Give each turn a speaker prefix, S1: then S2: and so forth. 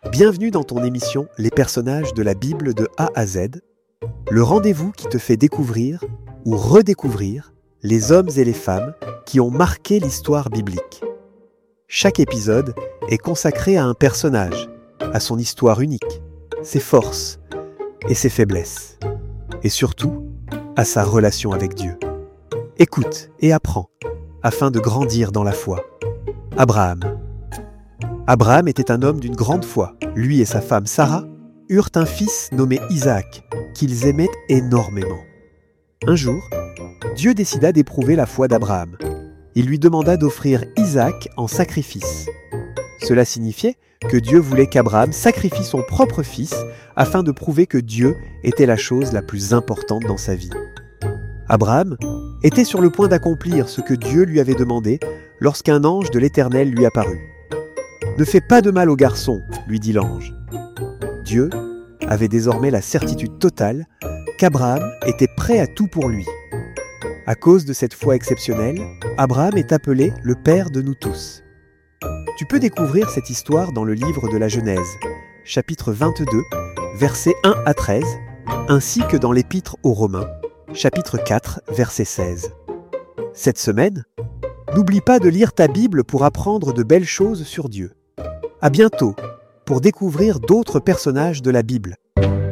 S1: Bienvenue dans ton émission Les personnages de la Bible de A à Z, le rendez-vous qui te fait découvrir ou redécouvrir les hommes et les femmes qui ont marqué l'histoire biblique. Chaque épisode est consacré à un personnage, à son histoire unique, ses forces et ses faiblesses, et surtout à sa relation avec Dieu. Écoute et apprends, afin de grandir dans la foi. Abraham. Abraham était un homme d'une grande foi. Lui et sa femme Sarah eurent un fils nommé Isaac, qu'ils aimaient énormément. Un jour, Dieu décida d'éprouver la foi d'Abraham. Il lui demanda d'offrir Isaac en sacrifice. Cela signifiait que Dieu voulait qu'Abraham sacrifie son propre fils afin de prouver que Dieu était la chose la plus importante dans sa vie. Abraham était sur le point d'accomplir ce que Dieu lui avait demandé lorsqu'un ange de l'Éternel lui apparut. « Ne fais pas de mal au garçon, lui dit l'ange. » Dieu avait désormais la certitude totale qu'Abraham était prêt à tout pour lui. À cause de cette foi exceptionnelle, Abraham est appelé le père de nous tous. Tu peux découvrir cette histoire dans le livre de la Genèse, chapitre 22, versets 1 à 13, ainsi que dans l'épître aux Romains, chapitre 4, verset 16. Cette semaine, n'oublie pas de lire ta Bible pour apprendre de belles choses sur Dieu. À bientôt pour découvrir d'autres personnages de la Bible.